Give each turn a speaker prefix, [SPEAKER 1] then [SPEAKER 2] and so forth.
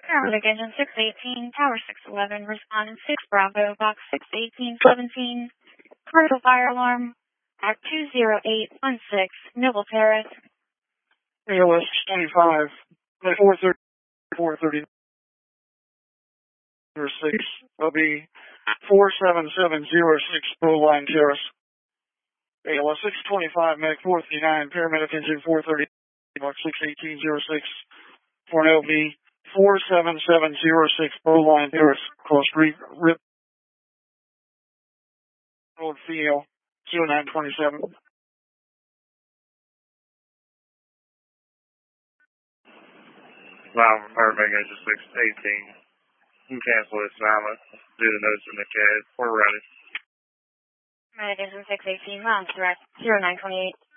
[SPEAKER 1] Paramedic Engine 618, Tower 611, respondent 6 Bravo, Box 61817, commercial fire alarm at 20816, Noble Terrace.
[SPEAKER 2] ALS 25, 430, 430, 6, that'll be 47706, Broline Terrace. ALS 625, Medic 439, Paramedic Engine 430, Box 61806, for an LV 47706, Broline Terrace, Cross Street, RIP, Road Field, 0927.
[SPEAKER 3] Wow, Paramedic Engine 618. You can cancel this assignment due to notice in the CAD. We're ready.
[SPEAKER 1] Paramedic Engine 618, miles direct, 0928.